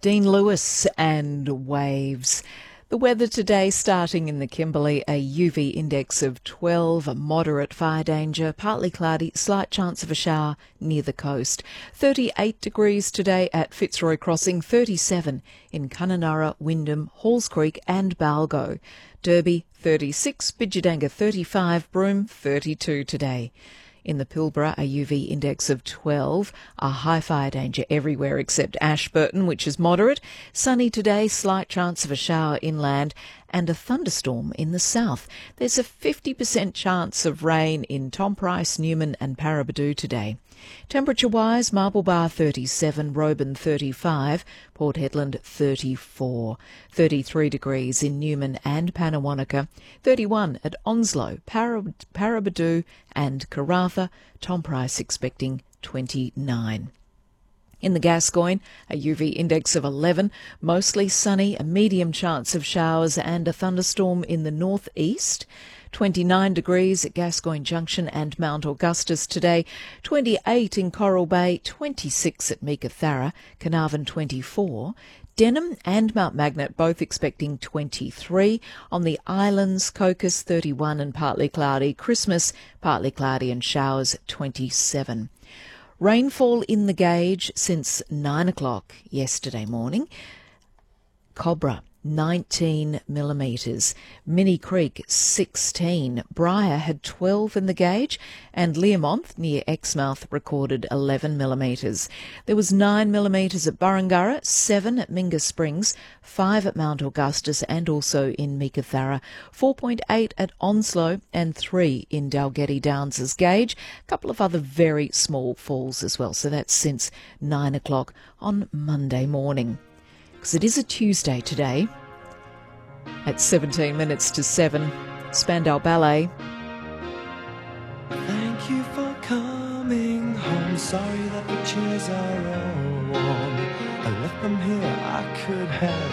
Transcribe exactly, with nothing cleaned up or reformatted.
Dean Lewis and Waves. The weather today, starting in the Kimberley, a U V index of twelve, a moderate fire danger, partly cloudy, slight chance of a shower near the coast. thirty-eight degrees today at Fitzroy Crossing, thirty-seven in Kununurra, Wyndham, Halls Creek and Balgo. Derby, thirty-six, Bidjadanga, thirty-five, Broome, thirty-two today. In the Pilbara, a U V index of twelve, a high fire danger everywhere except Ashburton, which is moderate. Sunny today, slight chance of a shower inland and a thunderstorm in the south. There's a fifty percent chance of rain in Tom Price, Newman and Paraburdoo today. Temperature-wise, Marble Bar thirty-seven, Roban thirty-five, Port Hedland thirty-four, thirty-three degrees in Newman and Pannawonica, thirty-one at Onslow, Parab- Paraburdoo and Karratha, Tom Price expecting twenty-nine. In the Gascoyne, a U V index of eleven, mostly sunny, a medium chance of showers and a thunderstorm in the northeast. twenty-nine degrees at Gascoyne Junction and Mount Augustus today, twenty-eight in Coral Bay, twenty-six at Meekatharra, Carnarvon twenty-four. Denham and Mount Magnet both expecting twenty-three. On the islands, Cocos thirty-one and partly cloudy. Christmas, partly cloudy and showers twenty-seven. Rainfall in the gauge since nine o'clock yesterday morning. Cobra, nineteen millimetres. Minnie Creek, sixteen. Briar had twelve in the gauge, and Learmonth near Exmouth recorded eleven millimetres. There was nine millimetres at Burrangurra, seven at Minga Springs, five at Mount Augustus and also in Meekatharra, four point eight at Onslow and three in Dalgety Downs' gauge. A couple of other very small falls as well, so that's since nine o'clock on Monday morning. Because it is a Tuesday today. At seventeen minutes to seven, Spandau Ballet. Thank you for coming home. Sorry that the chairs are all warm. I left them here, I could have